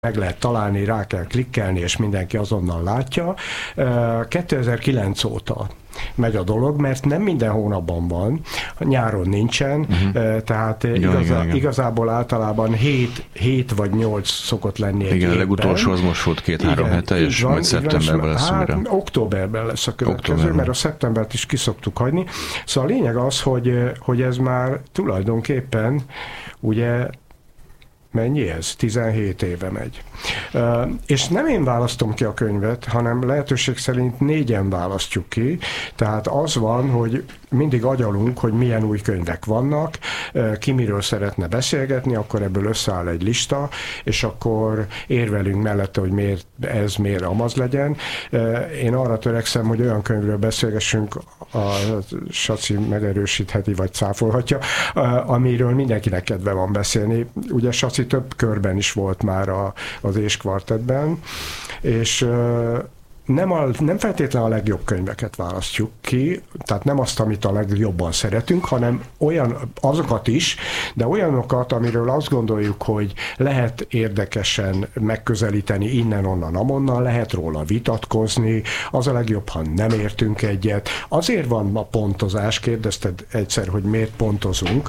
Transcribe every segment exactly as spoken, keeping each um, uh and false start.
meg lehet találni, rá kell klikkelni, és mindenki azonnal látja. kétezer-kilenc óta megy a dolog, mert nem minden hónapban van, nyáron nincsen, uh-huh. tehát igen, igazá, igen, igen. igazából általában hét vagy nyolc szokott lenni egy Igen, évben. A legutolsó az most volt két-három hete, és van, majd szeptemberben lesz hát, újra. Októberben lesz a következő, Októberben. Mert a szeptembert is ki szoktuk hagyni. Szóval a lényeg az, hogy, hogy ez már tulajdonképpen ugye mennyi ez? tizenhét éve megy. Uh, és nem én választom ki a könyvet, hanem lehetőség szerint négyen választjuk ki. Tehát az van, hogy mindig agyalunk, hogy milyen új könyvek vannak, uh, ki miről szeretne beszélgetni, akkor ebből összeáll egy lista, és akkor érvelünk mellette, hogy miért ez, miért amaz legyen. Uh, én arra törekszem, hogy olyan könyvről beszélgessünk, a Saci megerősítheti, vagy cáfolhatja, uh, amiről mindenkinek kedve van beszélni. Ugye Saci több körben is volt már a, az És-kvartettben, és nem, a, nem feltétlenül a legjobb könyveket választjuk ki, tehát nem azt, amit a legjobban szeretünk, hanem olyan, azokat is, de olyanokat, amiről azt gondoljuk, hogy lehet érdekesen megközelíteni innen-onnan, amonnan, lehet róla vitatkozni, az a legjobb, ha nem értünk egyet. Azért van a pontozás, kérdezted egyszer, hogy miért pontozunk.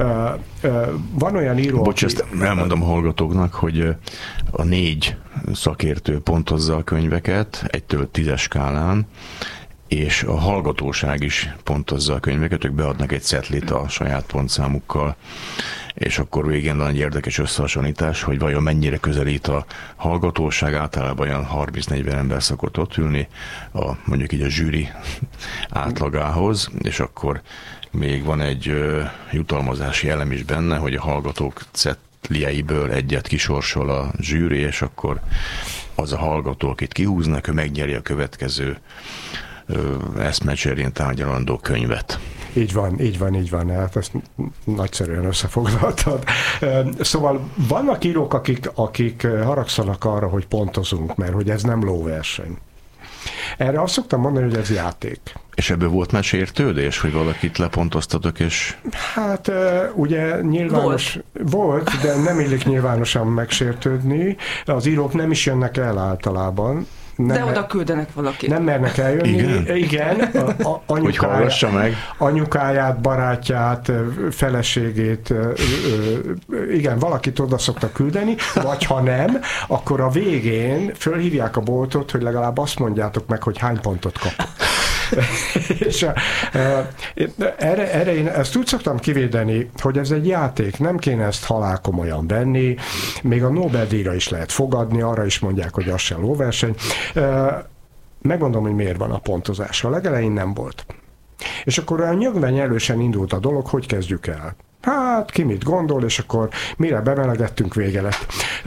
Van olyan író, Bocs, aki... ezt elmondom a hallgatóknak, hogy a négy szakértő pontozza a könyveket, egytől tízes skálán, és a hallgatóság is pontozza a könyveket, ők beadnak egy szetlit a saját pontszámukkal, és akkor végén van egy érdekes összehasonlítás, hogy vajon mennyire közelít a hallgatóság, általában olyan harminc-negyven ember szokott ott ülni, a, mondjuk így a zsűri átlagához, és akkor még van egy ö, jutalmazási elem is benne, hogy a hallgatók cetlijeiből egyet kisorsol a zsűri, és akkor az a hallgató, akit kihúznak, ő megnyeri a következő ö, eszmecserén tárgyalandó könyvet. Így van, így van, így van. Hát ezt nagyszerűen összefoglaltad. Szóval vannak írók, akik, akik haragszanak arra, hogy pontozunk, mert hogy ez nem lóverseny. Erre azt szoktam mondani, hogy ez játék. És ebből volt már sértődés, hogy valakit lepontoztatok, és... Hát ugye nyilvános... Volt. Volt, de nem illik nyilvánosan megsértődni. Az írók nem is jönnek el általában. Nem, de oda küldenek valakit. Nem mernek eljönni. Igen, Igen a, a, anyukáját, meg. anyukáját, barátját, feleségét, igen, valakit oda szoktak küldeni, vagy ha nem, akkor a végén fölhívják a boltot, hogy legalább azt mondjátok meg, hogy hány pontot kapott. És erre, erre én ezt úgy szoktam kivédeni, hogy ez egy játék, nem kéne ezt halálkomolyan venni, még a Nobel-díjra is lehet fogadni, arra is mondják, hogy az sem lóverseny. Megmondom, hogy miért van a pontozás. A legelején nem volt. És akkor olyan nyögvenyelősen indult a dolog, hogy kezdjük el. Hát, ki mit gondol, és akkor mire bemelegettünk, vége lett.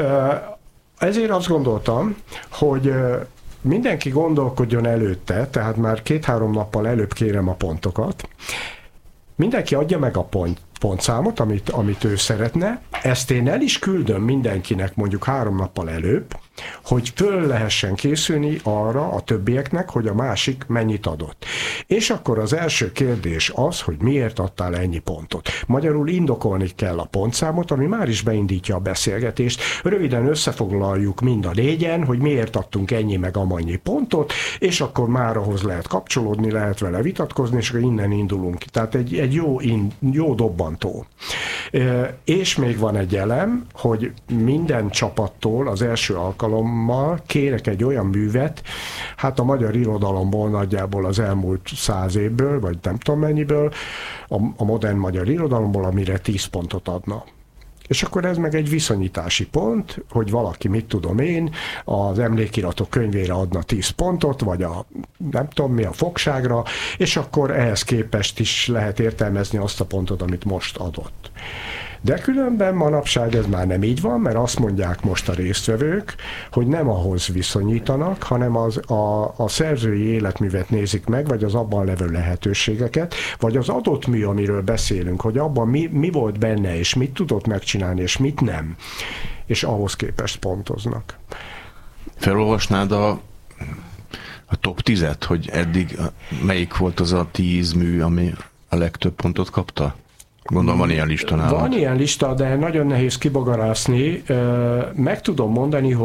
Ezért azt gondoltam, hogy mindenki gondolkodjon előtte, tehát már két-három nappal előbb kérem a pontokat. Mindenki adja meg a pont, pontszámot, amit, amit ő szeretne. Ezt én el is küldöm mindenkinek mondjuk három nappal előbb, hogy föl lehessen készülni arra a többieknek, hogy a másik mennyit adott. És akkor az első kérdés az, hogy miért adtál ennyi pontot. Magyarul indokolni kell a pontszámot, ami már is beindítja a beszélgetést. Röviden összefoglaljuk mind a négyen, hogy miért adtunk ennyi meg amannyi pontot, és akkor már ahhoz lehet kapcsolódni, lehet vele vitatkozni, és akkor innen indulunk. Tehát egy, egy jó, in, jó dobbantó. És még van egy elem, hogy minden csapattól az első alkalommal kérek egy olyan művet, hát a magyar irodalomból nagyjából az elmúlt száz évből, vagy nem tudom mennyiből, a, a modern magyar irodalomból, amire tíz pontot adna. És akkor ez meg egy viszonyítási pont, hogy valaki, mit tudom én, az emlékiratok könyvére adna tíz pontot, vagy a nem tudom mi, a fogságra, és akkor ehhez képest is lehet értelmezni azt a pontot, amit most adott. De különben manapság ez már nem így van, mert azt mondják most a résztvevők, hogy nem ahhoz viszonyítanak, hanem az, a, a szerzői életművet nézik meg, vagy az abban levő lehetőségeket, vagy az adott mű, amiről beszélünk, hogy abban mi, mi volt benne, és mit tudott megcsinálni, és mit nem. És ahhoz képest pontoznak. Felolvasnád a, a top tízet, hogy eddig melyik volt az a tíz mű, ami a legtöbb pontot kapta? Gondolom van ilyen lista nálunk. Van ilyen lista, de nagyon nehéz kibogarászni. Meg tudom mondani,